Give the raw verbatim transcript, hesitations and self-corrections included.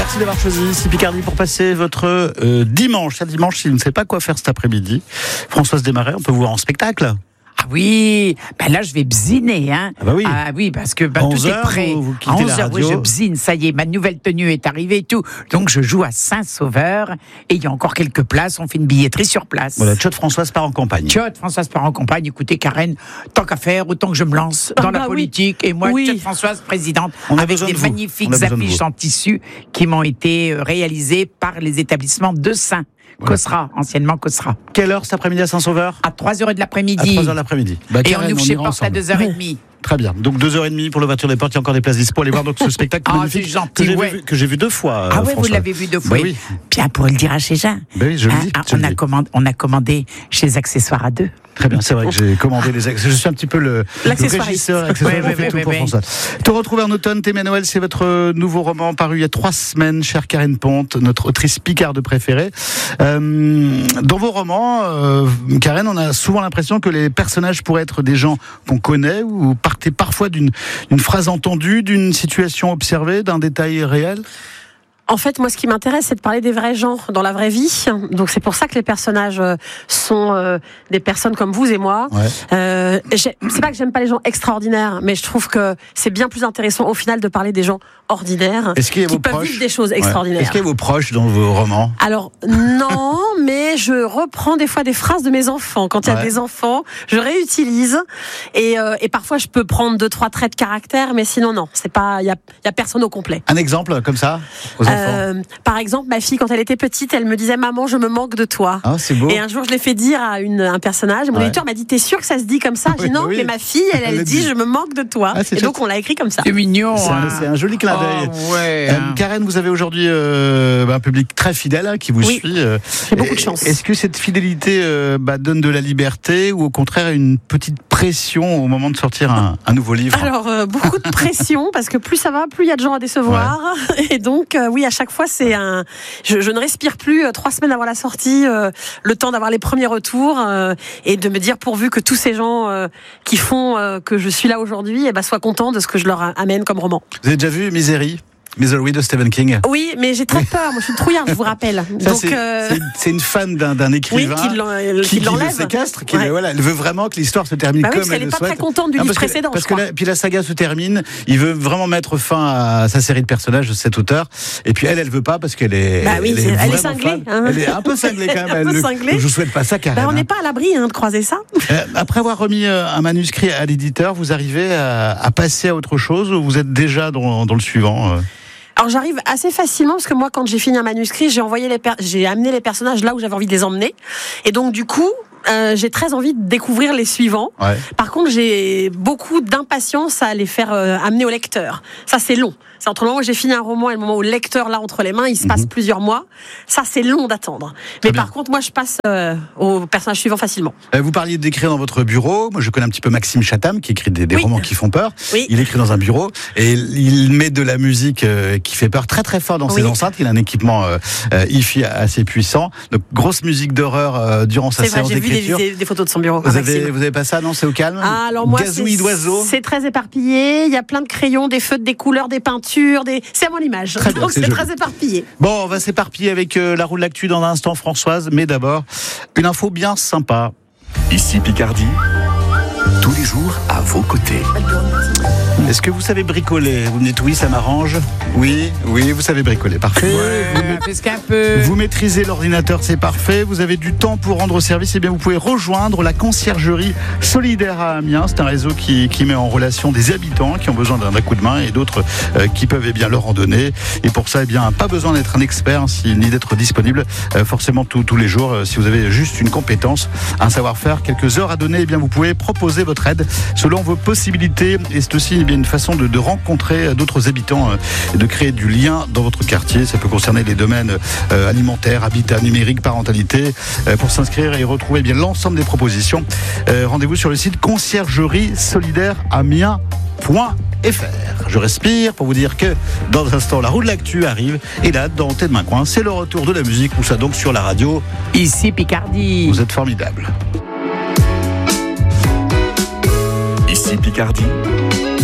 Merci d'avoir choisi ici Picardie pour passer votre euh, dimanche. À dimanche, si vous ne savez pas quoi faire cet après-midi, Françoise Desmarais, on peut vous voir en spectacle. Ah oui, ben là je vais bziner, hein. Ah bah oui. Ah oui, parce que ben, tout est prêt. Vous, vous à quittez onze la heures, oui, radio. je bzine, ça y est, ma nouvelle tenue est arrivée et tout. Donc je joue à Saint-Sauveur et il y a encore quelques places, on fait une billetterie sur place. Voilà, Tchot Françoise part en campagne. Tchot, Françoise part en campagne. Écoutez, Karen, tant qu'à faire, autant que je me lance dans Ah bah la oui. politique. Et moi, Oui. Tchot Françoise, présidente, On a avec besoin des de vous. magnifiques On a besoin de affiches vous. en tissu qui m'ont été euh, réalisées par les établissements de Saint. Voilà. Cosra, anciennement Cosra. Quelle heure cet après-midi à Saint-Sauveur ? À trois heures de À l'après-midi. trois heures de l'après-midi. Bah, Et Karen, on ouvre chez ira Porte à ensemble. deux heures trente. Très bien. Donc deux heures trente pour l'ouverture des portes. Il y a encore des places dispo. Allez voir donc ce spectacle Ah, magnifique c'est gentil, que j'ai ouais. vu, que j'ai vu deux fois. euh, Ah ouais, vous François. l'avez vu deux Bah fois. oui. Bien, pour le dire à chez Jean. Bah oui, je le dis, Ah, je on, le a dis. commandé, on a commandé chez Accessoires à deux. Très bien, c'est vrai que j'ai commandé les accessoires. Je suis un petit peu le, le L'accessoiriste. régisseur accessoire. Ouais, je ouais, fais ouais, tout ouais, pour ouais. François. Te retrouver en automne, T'aimer Noël, c'est votre nouveau roman paru il y a trois semaines, chère Karen Ponte, notre autrice picarde préférée. Euh, dans vos romans, euh, Karen, on a souvent l'impression que les personnages pourraient être des gens qu'on connaît ou partez parfois d'une, d'une phrase entendue, d'une situation observée, d'un détail réel. En fait, moi, ce qui m'intéresse, c'est de parler des vrais gens dans la vraie vie. Donc, c'est pour ça que les personnages euh, sont euh, des personnes comme vous et moi. Ouais. Euh, j'ai- c'est pas que j'aime pas les gens extraordinaires, mais je trouve que c'est bien plus intéressant au final de parler des gens ordinaires Est-ce qu'il y a qui vos peuvent proches vivre des choses Ouais. extraordinaires. Est-ce qu'il y a vos proches dans vos romans? Alors non, mais je reprends des fois des phrases de mes enfants. Quand il y a Ouais. des enfants, je réutilise et, euh, et parfois je peux prendre deux trois traits de caractère, mais sinon non, c'est pas, il y a, il y a personne au complet. Un exemple comme ça aux enfants. Euh, par exemple, ma fille, quand elle était petite, elle me disait « Maman, je me manque de toi ». Ah, c'est beau. Et un jour, je l'ai fait dire à une, un personnage. Mon Ouais. éditeur m'a dit « T'es sûr que ça se dit comme ça ?» J'ai dit « Oui, Non, oui. mais ma fille, elle, Elle elle le dit dit. « Je me manque de toi Ah, ». c'est Et donc, chouette. on l'a écrit comme ça. C'est mignon. C'est un, hein. c'est un joli clin d'œil. Oh, ouais, Euh, hein. Karen, vous avez aujourd'hui euh, un public très fidèle hein, qui vous Oui. suit. euh. J'ai beaucoup de Et- chance. Est-ce que cette fidélité euh, bah, donne de la liberté ou au contraire une petite pression au moment de sortir un, un nouveau livre? Alors, euh, beaucoup de pression, parce que plus ça va, plus il y a de gens à décevoir. Et donc, euh, oui, à chaque fois, c'est un... Je, je ne respire plus euh, trois semaines avant la sortie, euh, le temps d'avoir les premiers retours euh, et de me dire, pourvu que tous ces gens euh, qui font euh, que je suis là aujourd'hui eh ben, soient contents de ce que je leur amène comme roman. Vous avez déjà vu Misery, Misery de Stephen King? Oui, mais j'ai très peur. Moi, je suis une trouillarde, je vous rappelle. Ça, donc, c'est, euh, c'est, c'est une fan d'un, d'un oui, écrivain qui, l'en- qui, qui qui le l'enlève. séquestre, qui Ouais. le- voilà, elle veut vraiment que l'histoire se termine Bah oui, comme parce qu'elle elle est le pas souhaite. très contente du Non, livre parce que- précédent, Parce je que crois. là, puis la saga se termine, il veut vraiment mettre fin à sa série de personnages de cet auteur, et puis elle, elle veut pas parce qu'elle est, Bah oui, elle c'est- est, elle est vraiment cinglée, fan. hein. Elle est un peu cinglée quand même. Un elle peu le- cinglée. donc je vous souhaite pas ça, Karen. Bah, on hein. n'est pas à l'abri hein, de croiser ça. Euh, Après avoir remis euh, un manuscrit à l'éditeur, vous arrivez à, à passer à autre chose ou vous êtes déjà dans, dans le suivant euh Alors j'arrive assez facilement parce que moi quand j'ai fini un manuscrit, j'ai envoyé les per- j'ai amené les personnages là où j'avais envie de les emmener et donc du coup euh, j'ai très envie de découvrir les suivants. Ouais. Par contre, j'ai beaucoup d'impatience à les faire euh, amener au lecteur. Ça, c'est long. C'est entre le moment où j'ai fini un roman et le moment où le lecteur l'a entre les mains, il se passe Mhm. plusieurs mois. Ça, c'est long d'attendre. Très Mais bien. par contre, moi, je passe euh, au personnage suivant facilement. Euh, Vous parliez d'écrire dans votre bureau. Moi, je connais un petit peu Maxime Chatham qui écrit des, des Oui. romans qui font peur. Oui. Il écrit dans un bureau et il met de la musique euh, qui fait peur très très fort dans Oui. ses enceintes. Il a un équipement euh, euh, hi-fi assez puissant. Donc grosse musique d'horreur euh, durant sa C'est vrai, séance j'ai vu des, d'écriture. des- des photos de son bureau. Vous à avez, Maxime. vous avez pas ça? Non, c'est au calme. Ah, alors moi, Gazouillis c'est, d'oiseaux. c'est très éparpillé. Il y a plein de crayons, des feutres, des couleurs, des peintures. Des... C'est à mon image. Très bien, Donc c'est c'est joli. très éparpillé. Bon, on va s'éparpiller avec euh, la roue de l'actu dans un instant, Françoise. Mais d'abord, une info bien sympa. Ici Picardie, tous les jours à vos côtés. Est-ce que vous savez bricoler? Vous me dites oui, ça m'arrange. Oui, oui, vous savez bricoler. Parfait. Vous, Ouais, parce qu'un peu. vous maîtrisez l'ordinateur, c'est parfait. Vous avez du temps pour rendre service. Eh bien, vous pouvez rejoindre la conciergerie solidaire à Amiens. C'est un réseau qui, qui met en relation des habitants qui ont besoin d'un, d'un coup de main et d'autres euh, qui peuvent eh bien leur en donner. Et pour ça, eh bien, pas besoin d'être un expert hein, si- ni d'être disponible euh, forcément tous tous les jours. Euh, si vous avez juste une compétence, un savoir-faire, quelques heures à donner, eh bien, vous pouvez proposer votre aide selon vos possibilités. Et c'est aussi eh bien, une façon de, de rencontrer d'autres habitants euh, et de créer du lien dans votre quartier. Ça peut concerner les domaines euh, alimentaires, habitat, numérique, parentalité. Euh, pour s'inscrire et retrouver eh bien l'ensemble des propositions, euh, rendez-vous sur le site conciergerie solidaire amiens point f r. Je respire pour vous dire que dans un instant, la roue de l'actu arrive. Et là, dans Tête de Main Coin, c'est le retour de la musique. Tout ça donc sur la radio. Ici Picardie. Vous êtes formidables. Ici Picardie,